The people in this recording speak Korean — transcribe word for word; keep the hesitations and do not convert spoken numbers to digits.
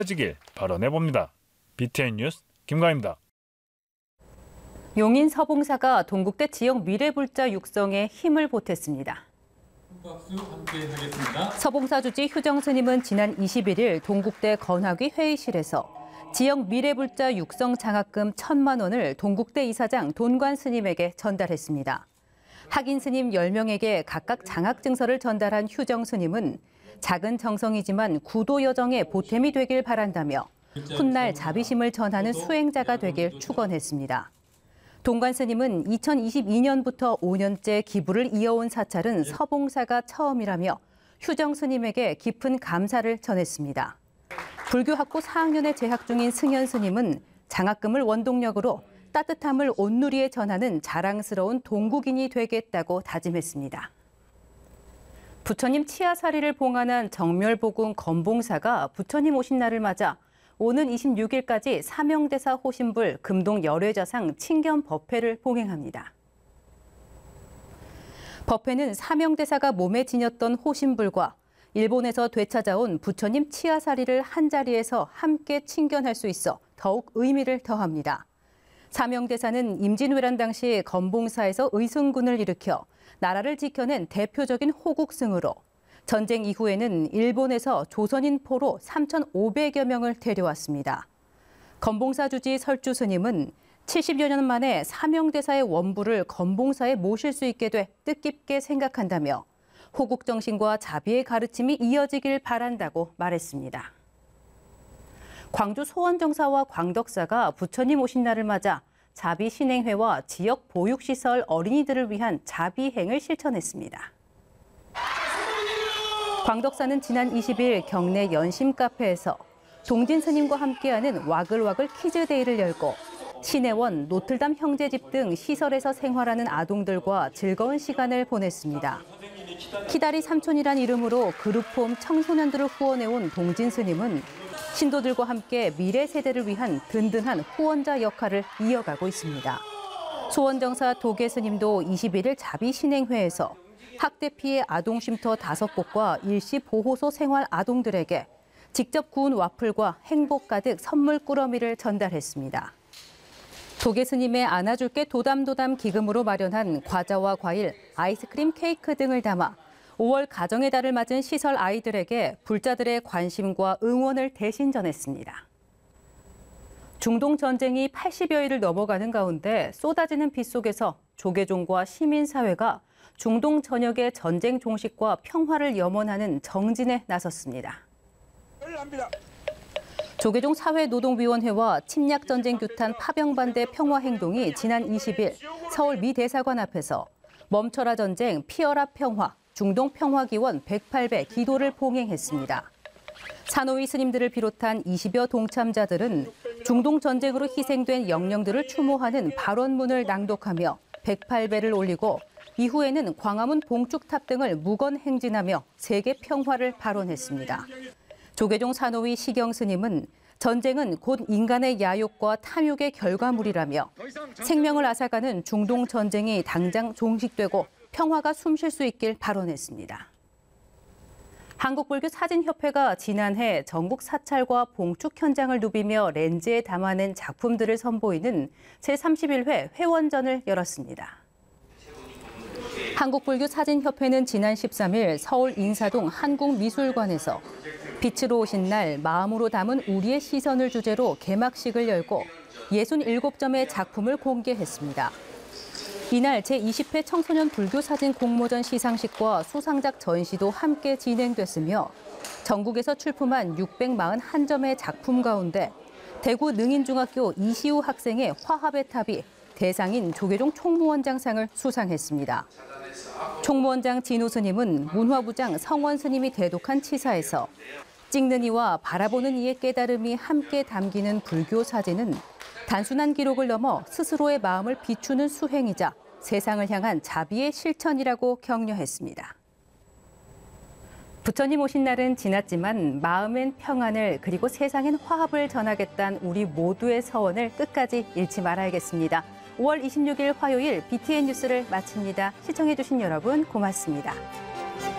지길 발언해봅니다. 비티엔 뉴스 김광입니다. 용인 서봉사가 동국대 지역 미래불자 육성에 힘을 보탰습니다. 박수 함께 하겠습니다. 서봉사 주지 휴정 스님은 지난 이십일일 동국대 건학위 회의실에서 지역 미래불자 육성 장학금 천만 원을 동국대 이사장 돈관 스님에게 전달했습니다. 학인 스님 열 명에게 각각 장학증서를 전달한 휴정 스님은 작은 정성이지만 구도 여정에 보탬이 되길 바란다며 훗날 자비심을 전하는 수행자가 되길 축원했습니다. 돈관 스님은 이천이십이년부터 오 년째 기부를 이어온 사찰은 서봉사가 처음이라며 휴정 스님에게 깊은 감사를 전했습니다. 불교학부 사 학년에 재학 중인 승현 스님은 장학금을 원동력으로 따뜻함을 온누리에 전하는 자랑스러운 동국인이 되겠다고 다짐했습니다. 부처님 치아사리를 봉안한 정멸복음 건봉사가 부처님 오신 날을 맞아 오는 이십육일까지 사명대사 호신불 금동 열애자상 친견 법회를 봉행합니다. 법회는 사명대사가 몸에 지녔던 호신불과 일본에서 되찾아온 부처님 치아사리를 한자리에서 함께 친견할 수 있어 더욱 의미를 더합니다. 사명대사는 임진왜란 당시 건봉사에서 의승군을 일으켜 나라를 지켜낸 대표적인 호국승으로 전쟁 이후에는 일본에서 조선인 포로 삼천오백여 명을 데려왔습니다. 건봉사 주지 설주 스님은 칠십여 년 만에 사명대사의 원부를 건봉사에 모실 수 있게 돼 뜻깊게 생각한다며 호국 정신과 자비의 가르침이 이어지길 바란다고 말했습니다. 광주 소원정사와 광덕사가 부처님 오신 날을 맞아 자비신행회와 지역 보육시설 어린이들을 위한 자비행을 실천했습니다. 광덕사는 지난 이십일 경내 연심 카페에서 동진 스님과 함께하는 와글와글 퀴즈데이를 열고 신혜원, 노틀담 형제집 등 시설에서 생활하는 아동들과 즐거운 시간을 보냈습니다. 키다리 삼촌이란 이름으로 그룹홈 청소년들을 후원해온 동진 스님은 신도들과 함께 미래 세대를 위한 든든한 후원자 역할을 이어가고 있습니다. 소원정사 도계 스님도 이십일일 자비신행회에서 학대 피해 아동쉼터 다섯 곳과 일시 보호소 생활 아동들에게 직접 구운 와플과 행복 가득 선물 꾸러미를 전달했습니다. 도계 스님의 안아줄게 도담도담 기금으로 마련한 과자와 과일, 아이스크림, 케이크 등을 담아 오월 가정의 달을 맞은 시설 아이들에게 불자들의 관심과 응원을 대신 전했습니다. 중동 전쟁이 팔십여일을 넘어가는 가운데 쏟아지는 비 속에서 조계종과 시민사회가 중동 전역의 전쟁 종식과 평화를 염원하는 정진에 나섰습니다. 조계종 사회노동위원회와 침략전쟁 규탄 파병반대 평화행동이 지난 이십일 서울 미 대사관 앞에서 멈춰라 전쟁, 피어라 평화, 중동 평화기원 백팔 배 기도를 봉행했습니다. 산호위 스님들을 비롯한 이십여 동참자들은 중동 전쟁으로 희생된 영령들을 추모하는 발언문을 낭독하며 백팔 배를 올리고 이후에는 광화문 봉축탑 등을 무건 행진하며 세계 평화를 발언했습니다. 조계종 산호위 시경 스님은 전쟁은 곧 인간의 야욕과 탐욕의 결과물이라며 생명을 앗아가는 중동 전쟁이 당장 종식되고 평화가 숨쉴 수 있길 발언했습니다. 한국불교 사진협회가 지난해 전국 사찰과 봉축 현장을 누비며 렌즈에 담아낸 작품들을 선보이는 제삼십일 회 회원전을 열었습니다. 한국불교 사진협회는 지난 십삼일 서울 인사동 한국미술관에서 빛으로 오신 날 마음으로 담은 우리의 시선을 주제로 개막식을 열고 예순일곱 점의 작품을 공개했습니다. 이날 제이십 회 청소년 불교사진 공모전 시상식과 수상작 전시도 함께 진행됐으며 전국에서 출품한 육백사십일 점의 작품 가운데 대구 능인중학교 이시우 학생의 화합의 탑이 대상인 조계종 총무원장상을 수상했습니다. 총무원장 진우 스님은 문화부장 성원 스님이 대독한 치사에서 찍는 이와 바라보는 이의 깨달음이 함께 담기는 불교 사진은 단순한 기록을 넘어 스스로의 마음을 비추는 수행이자 세상을 향한 자비의 실천이라고 격려했습니다. 부처님 오신 날은 지났지만 마음엔 평안을 그리고 세상엔 화합을 전하겠다는 우리 모두의 서원을 끝까지 잃지 말아야겠습니다. 오월 이십육일 화요일 비티엔 뉴스를 마칩니다. 시청해주신 여러분 고맙습니다.